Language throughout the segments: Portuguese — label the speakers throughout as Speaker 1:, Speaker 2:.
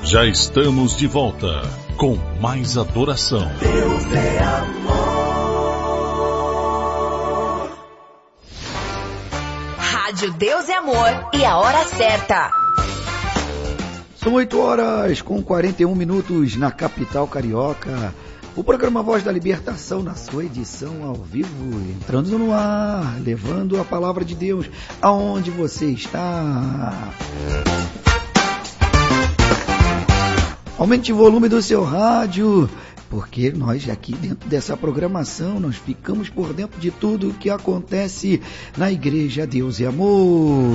Speaker 1: Já estamos de volta com mais adoração.
Speaker 2: Deus é amor.
Speaker 3: Rádio Deus é Amor e a hora certa.
Speaker 4: São 8h41 na capital carioca. O programa Voz da Libertação, na sua edição ao vivo, entrando no ar, levando a palavra de Deus aonde você está. Aumente o volume do seu rádio, porque nós aqui dentro dessa programação, nós ficamos por dentro de tudo o que acontece na Igreja Deus e Amor.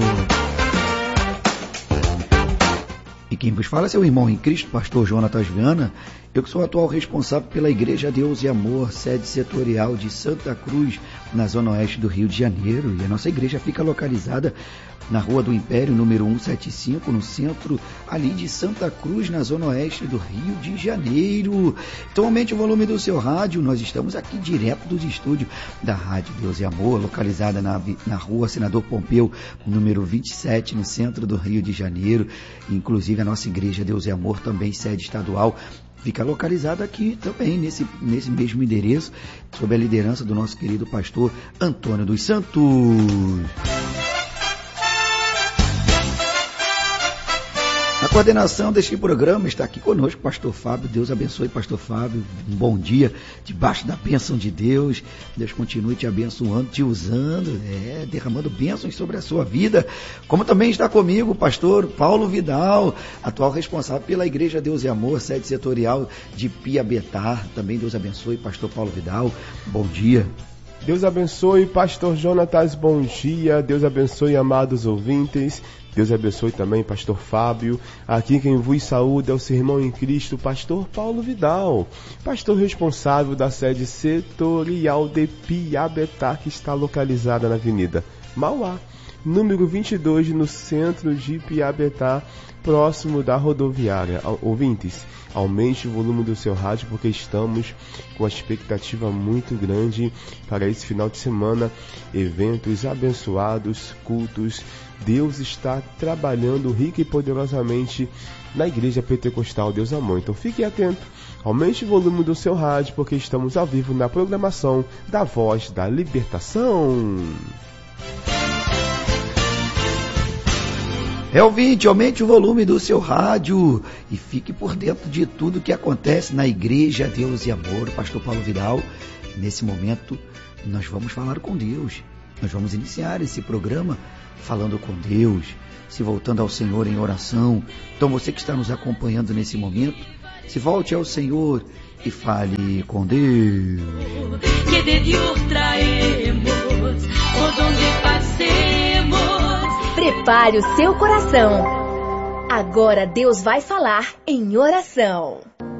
Speaker 4: E quem vos fala é seu irmão em Cristo, pastor Jonatas Viana. Eu que sou o atual responsável pela Igreja Deus e Amor, sede setorial de Santa Cruz, na zona oeste do Rio de Janeiro. E a nossa igreja fica localizada na Rua do Império, número 175, no centro ali de Santa Cruz, na zona oeste do Rio de Janeiro. Então aumente o volume do seu rádio. Nós estamos aqui direto dos estúdios da Rádio Deus e Amor, localizada na Rua Senador Pompeu, número 27, no centro do Rio de Janeiro. Inclusive a nossa Igreja Deus e Amor, também sede estadual, fica localizado aqui também, nesse mesmo endereço, sob a liderança do nosso querido pastor Antônio dos Santos. A coordenação deste programa está aqui conosco, pastor Fábio. Deus abençoe, pastor Fábio. Um bom dia, debaixo da bênção de Deus. Deus continue te abençoando, te usando, derramando bênçãos sobre a sua vida. Como também está comigo o pastor Paulo Vidal, atual responsável pela Igreja Deus e Amor, sede setorial de Piabetá. Também Deus abençoe, pastor Paulo Vidal. Bom dia.
Speaker 5: Deus abençoe, pastor Jonatas, bom dia. Deus abençoe, amados ouvintes. Deus abençoe também, pastor Fábio. Aqui quem vos saúda é o seu irmão em Cristo, pastor Paulo Vidal, pastor responsável da sede setorial de Piabetá, que está localizada na Avenida Mauá, número 22, no centro de Piabetá, próximo da rodoviária. Ouvintes, aumente o volume do seu rádio, porque estamos com uma expectativa muito grande para esse final de semana. Eventos abençoados, cultos. Deus está trabalhando rica e poderosamente na Igreja Pentecostal Deus Amor. Então fique atento, aumente o volume do seu rádio, porque estamos ao vivo na programação da Voz da Libertação.
Speaker 4: Ouvinte, aumente o volume do seu rádio e fique por dentro de tudo que acontece na Igreja Deus e Amor. Pastor Paulo Vidal, nesse momento nós vamos falar com Deus. Nós vamos iniciar esse programa falando com Deus, se voltando ao Senhor em oração. Então você que está nos acompanhando nesse momento, se volte ao Senhor e fale com Deus.
Speaker 2: Que de Dios traemos, por donde passemos.
Speaker 3: Prepare o seu coração. Agora Deus vai falar em oração.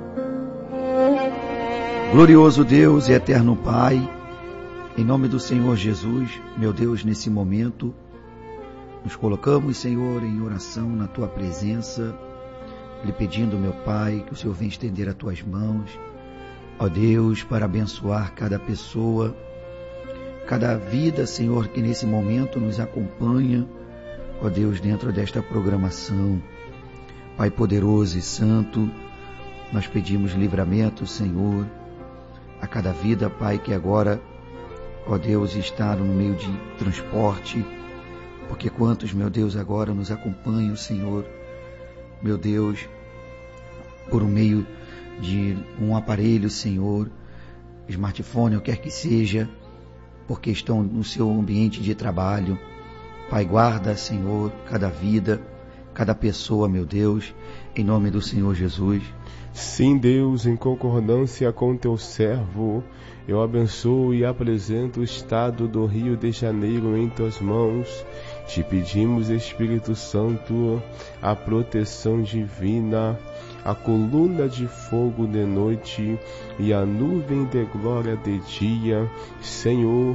Speaker 4: Glorioso Deus e eterno Pai, em nome do Senhor Jesus, meu Deus, nesse momento, nos colocamos, Senhor, em oração na Tua presença, lhe pedindo, meu Pai, que o Senhor venha estender as Tuas mãos, ó Deus, para abençoar cada pessoa, cada vida, Senhor, que nesse momento nos acompanha, ó Deus, dentro desta programação. Pai poderoso e santo, nós pedimos livramento, Senhor, a cada vida, Pai, que agora, ó Deus, está no meio de transporte, porque quantos, meu Deus, agora nos acompanham, Senhor, meu Deus, por um meio de um aparelho, Senhor, smartphone, ou quer que seja, porque estão no seu ambiente de trabalho. Pai, guarda, Senhor, cada vida, cada pessoa, meu Deus, em nome do Senhor Jesus.
Speaker 5: Sim, Deus, em concordância com teu servo, eu abençoo e apresento o estado do Rio de Janeiro em tuas mãos. Te pedimos, Espírito Santo, a proteção divina, a coluna de fogo de noite e a nuvem de glória de dia. Senhor,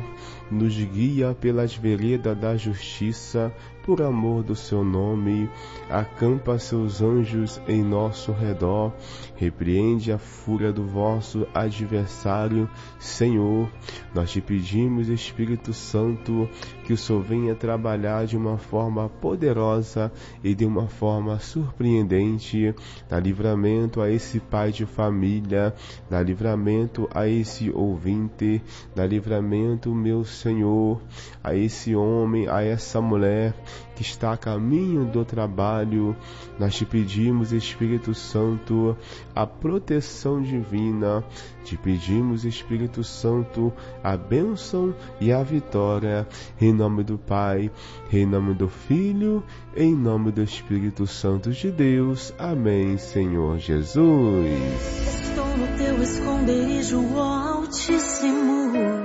Speaker 5: nos guia pelas veredas da justiça, por amor do seu nome. Acampa seus anjos em nosso redor, repreende a fúria do vosso adversário. Senhor, nós te pedimos, Espírito Santo, que o Senhor venha trabalhar de uma forma poderosa e de uma forma surpreendente. Dá livramento a esse pai de família, dá livramento a esse ouvinte, dá livramento, meu Senhor, a esse homem, a essa mulher que está a caminho do trabalho. Nós te pedimos, Espírito Santo, a proteção divina. Te pedimos, Espírito Santo, a bênção e a vitória. Em nome do Pai, em nome do Filho, em nome do Espírito Santo de Deus. Amém, Senhor Jesus.
Speaker 2: Estou no teu esconderijo, ó Altíssimo,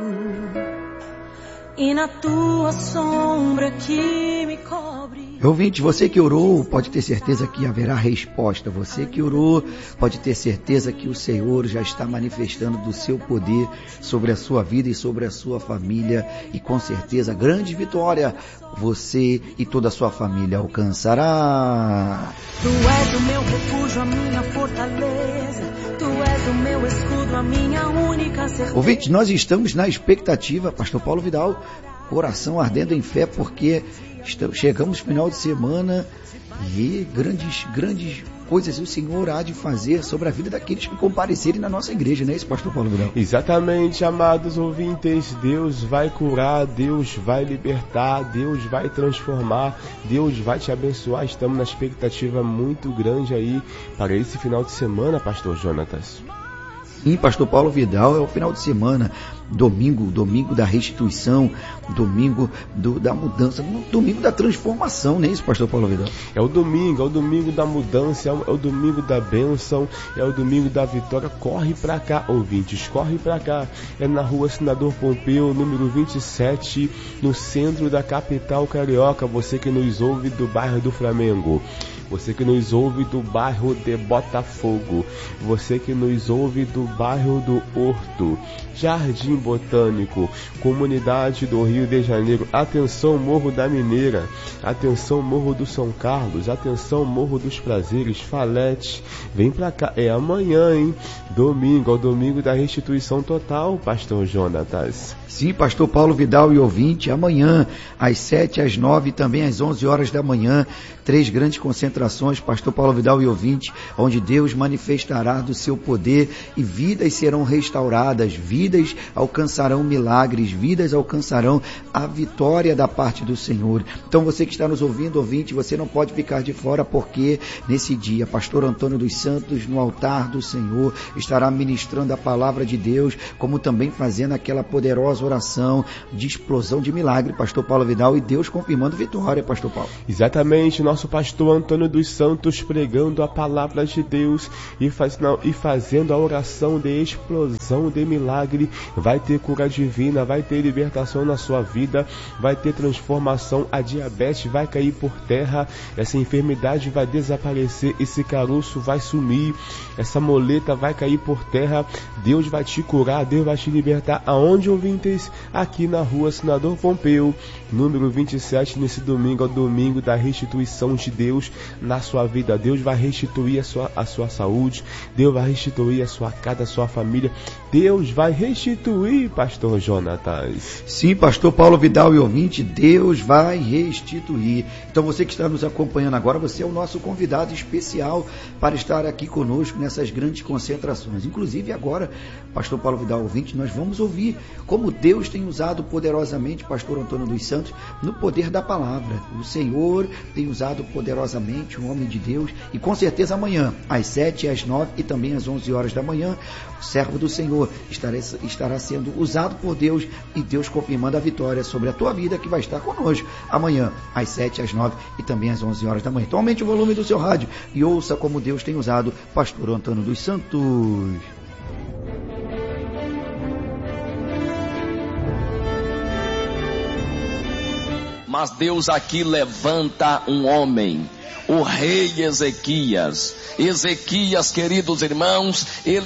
Speaker 2: e na tua sombra que me cobre.
Speaker 4: Ouvinte, você que orou, pode ter certeza que haverá resposta. Você que orou, pode ter certeza que o Senhor já está manifestando do seu poder sobre a sua vida e sobre a sua família. E com certeza, grande vitória você e toda a sua família alcançará.
Speaker 2: Tu és o meu refúgio, a minha fortaleza. Tu és o meu escudo, a minha única certeza.
Speaker 4: Ouvinte, nós estamos na expectativa, Pastor Paulo Vidal, coração ardendo em fé, porque chegamos no final de semana e grandes coisas o Senhor há de fazer sobre a vida daqueles que comparecerem na nossa igreja, não é isso, Pastor Paulo Vidal?
Speaker 5: Exatamente, amados ouvintes. Deus vai curar, Deus vai libertar, Deus vai transformar, Deus vai te abençoar. Estamos na expectativa muito grande aí para esse final de semana, Pastor Jonatas.
Speaker 4: Sim, Pastor Paulo Vidal, é o final de semana, domingo da restituição, domingo da mudança, domingo da transformação, não é isso, Pastor Paulo Vidal?
Speaker 5: É o domingo da mudança, é o domingo da bênção, é o domingo da vitória. Corre pra cá, ouvintes, corre pra cá. É na rua Senador Pompeu, número 27, no centro da capital carioca. Você que nos ouve do bairro do Flamengo, você que nos ouve do bairro de Botafogo, você que nos ouve do bairro do Horto, Jardim Botânico, comunidade do Rio de Janeiro. Atenção, Morro da Mineira, atenção, Morro do São Carlos, atenção, Morro dos Prazeres, Falete. Vem pra cá, é amanhã, hein? Domingo, é o domingo da restituição total, Pastor Jonatas.
Speaker 4: Sim, Pastor Paulo Vidal e ouvinte, amanhã, às 7, às 9 e também às 11 horas da manhã, 3 grandes concentrações, Pastor Paulo Vidal e ouvinte, onde Deus manifestará do seu poder e vidas serão restauradas, vidas alcançarão milagres, vidas alcançarão a vitória da parte do Senhor. Então você que está nos ouvindo, ouvinte, você não pode ficar de fora, porque nesse dia, Pastor Antônio dos Santos, no altar do Senhor, estará ministrando a palavra de Deus, como também fazendo aquela poderosa oração de explosão de milagre, Pastor Paulo Vidal, e Deus confirmando vitória, Pastor Paulo.
Speaker 5: Exatamente, nosso pastor Antônio dos Santos pregando a palavra de Deus e fazendo a oração de explosão de milagre. Vai ter cura divina, vai ter libertação na sua vida, vai ter transformação. A diabetes vai cair por terra, essa enfermidade vai desaparecer, esse caroço vai sumir, essa moleta vai cair por terra. Deus vai te curar, Deus vai te libertar. Aonde, ouvintes? Aqui na rua Senador Pompeu, número 27, nesse domingo, é o domingo da restituição de Deus na sua vida. Deus vai restituir a sua saúde, Deus vai restituir a sua casa, a sua família. Deus vai restituir, Pastor Jonatas.
Speaker 4: Sim, Pastor Paulo Vidal e ouvinte, Deus vai restituir. Então você que está nos acompanhando agora, você é o nosso convidado especial para estar aqui conosco nessas grandes concentrações. Inclusive agora, Pastor Paulo Vidal ouvinte, nós vamos ouvir como Deus tem usado poderosamente Pastor Antônio dos Santos no poder da palavra. O Senhor tem usado poderosamente o homem de Deus, e com certeza amanhã, às 7, às 9 e também às 11 horas da manhã, o servo do Senhor estará sendo usado por Deus, e Deus confirmando a vitória sobre a tua vida, que vai estar conosco amanhã, às 7, às 9 e também às 11 horas da manhã. Então aumente o volume do seu rádio e ouça como Deus tem usado Pastor Antônio dos Santos.
Speaker 6: Mas Deus aqui levanta um homem, o rei Ezequias. Ezequias, queridos irmãos, ele